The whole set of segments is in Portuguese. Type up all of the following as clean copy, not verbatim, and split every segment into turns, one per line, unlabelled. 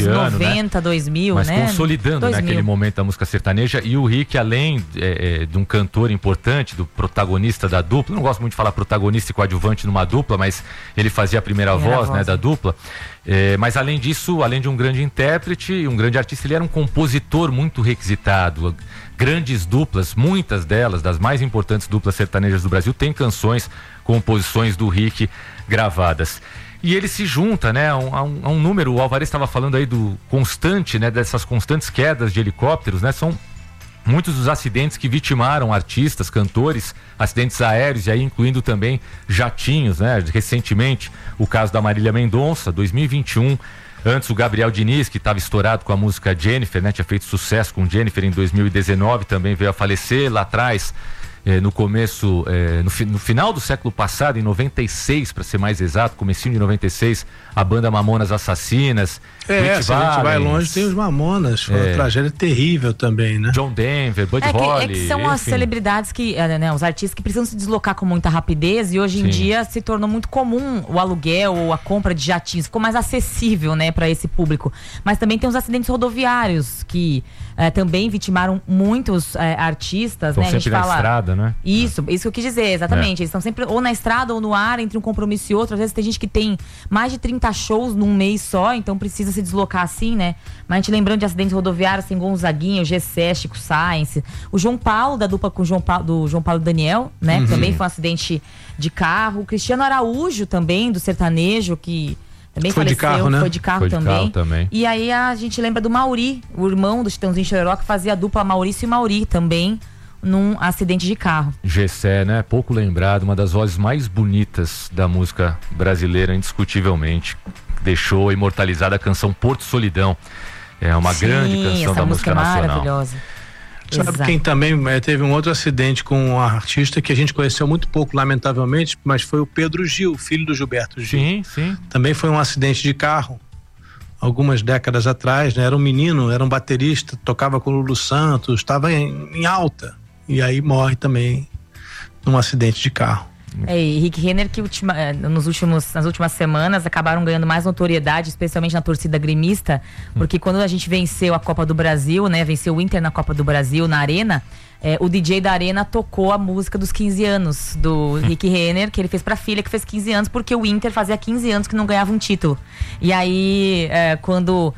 ano,
90, 2000,
mas
né?
consolidando
2000.
Naquele momento da música sertaneja. E o Rick, além de um cantor importante, do protagonista da dupla, não gosto muito de falar protagonista e coadjuvante numa dupla, mas ele fazia a primeira voz, né, da dupla. Mas além disso, além de um grande intérprete, um grande artista, ele era um compositor muito requisitado. Grandes duplas, muitas delas, das mais importantes duplas sertanejas do Brasil, tem canções, composições do Rick gravadas. E ele se junta, né, a um número. O Alvarez estava falando aí do constante, né, dessas constantes quedas de helicópteros, né, são muitos dos acidentes que vitimaram artistas, cantores, acidentes aéreos, e aí incluindo também jatinhos, né, recentemente o caso da Marília Mendonça, 2021, antes o Gabriel Diniz, que estava estourado com a música Jennifer, né, tinha feito sucesso com Jennifer em 2019, também veio a falecer lá atrás. No começo, no final do século passado, em 96, para ser mais exato, comecinho de 96, a banda Mamonas Assassinas.
Se a gente vai longe, tem os Mamonas, foi uma tragédia terrível também, né?
John Denver, Buddy Holly.
Que são as celebridades que, né, os artistas que precisam se deslocar com muita rapidez, e hoje em dia se tornou muito comum o aluguel ou a compra de jatinhos, ficou mais acessível, né, para esse público. Mas também tem os acidentes rodoviários que também vitimaram muitos artistas,
estão
né?
Sempre na estrada, né?
Isso que eu quis dizer, exatamente. Eles estão sempre ou na estrada ou no ar, entre um compromisso e outro. Às vezes tem gente que tem mais de 30 shows num mês só, então precisa se deslocar assim, né? Mas a gente lembrando de acidentes rodoviários, tem Gonzaguinha, o Gessé, Chico Sainz, o João Paulo, da dupla com do João Paulo e Daniel, né? Que também foi um acidente de carro. O Cristiano Araújo também, do sertanejo, que também
foi
faleceu,
de carro, né?
Foi de carro também. E aí a gente lembra do Mauri, o irmão do Chitãozinho Chororó, que fazia a dupla Maurício e Mauri também, num acidente de carro.
Gessé, né? Pouco lembrado, uma das vozes mais bonitas da música brasileira, indiscutivelmente. Deixou imortalizada a canção Porto Solidão. É uma grande canção da música nacional.
Maravilhosa.
Sabe quem também teve um outro acidente com um artista que a gente conheceu muito pouco, lamentavelmente, mas foi o Pedro Gil, filho do Gilberto Gil.
Sim.
Também foi um acidente de carro, algumas décadas atrás, né? Era um menino, era um baterista, tocava com o Lulu Santos, estava em alta, e aí morre também num acidente de carro.
E Rick Renner, que nas últimas semanas acabaram ganhando mais notoriedade, especialmente na torcida gremista, porque quando a gente venceu a Copa do Brasil, né, venceu o Inter na Copa do Brasil, na Arena, o DJ da Arena tocou a música dos 15 anos do Rick Renner, que ele fez pra filha, que fez 15 anos, porque o Inter fazia 15 anos que não ganhava um título. E aí, quando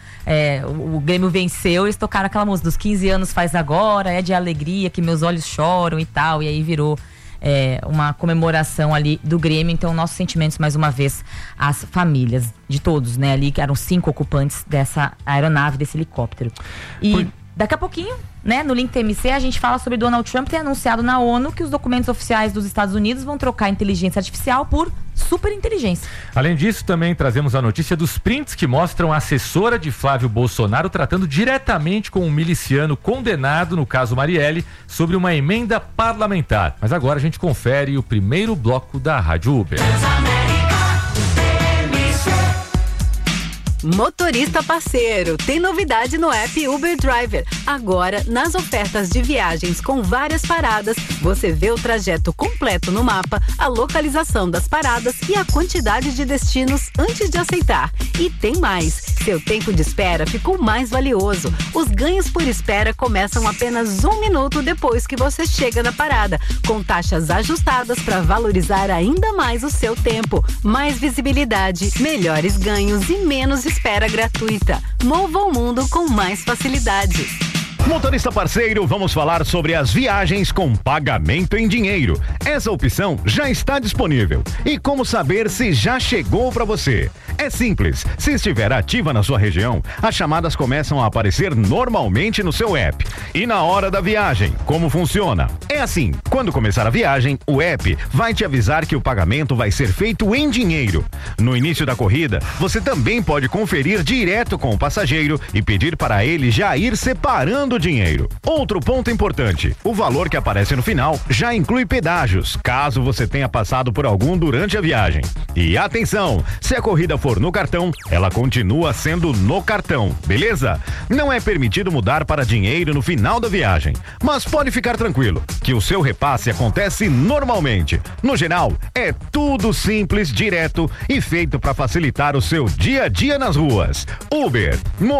o Grêmio venceu, eles tocaram aquela música dos 15 anos faz agora, é de alegria que meus olhos choram e tal, e aí virou uma comemoração ali do Grêmio. Então, nossos sentimentos mais uma vez às famílias de todos, né, ali que eram 5 ocupantes dessa aeronave, desse helicóptero. E daqui a pouquinho, né, no Link TMC a gente fala sobre Donald Trump ter anunciado na ONU que os documentos oficiais dos Estados Unidos vão trocar inteligência artificial por superinteligência.
Além disso, também trazemos a notícia dos prints que mostram a assessora de Flávio Bolsonaro tratando diretamente com um miliciano condenado, no caso Marielle, sobre uma emenda parlamentar. Mas agora a gente confere o primeiro bloco da Rádio Uber.
Motorista parceiro, tem novidade no app Uber Driver. Agora, nas ofertas de viagens com várias paradas, você vê o trajeto completo no mapa, a localização das paradas e a quantidade de destinos antes de aceitar. E tem mais, seu tempo de espera ficou mais valioso. Os ganhos por espera começam apenas 1 minuto depois que você chega na parada, com taxas ajustadas para valorizar ainda mais o seu tempo. Mais visibilidade, melhores ganhos e menos espera gratuita. Mova o mundo com mais facilidade.
Motorista parceiro, vamos falar sobre as viagens com pagamento em dinheiro. Essa opção já está disponível. E como saber se já chegou para você? É simples. Se estiver ativa na sua região, as chamadas começam a aparecer normalmente no seu app. E na hora da viagem, como funciona? É assim, quando começar a viagem, o app vai te avisar que o pagamento vai ser feito em dinheiro. No início da corrida, você também pode conferir direto com o passageiro e pedir para ele já ir separando o dinheiro. Outro ponto importante, o valor que aparece no final já inclui pedágios, caso você tenha passado por algum durante a viagem. E atenção, se a corrida for no cartão, ela continua sendo no cartão, beleza? Não é permitido mudar para dinheiro no final da viagem, mas pode ficar tranquilo, que o seu repasse acontece normalmente. No geral, é tudo simples, direto e feito para facilitar o seu dia a dia nas ruas. Uber,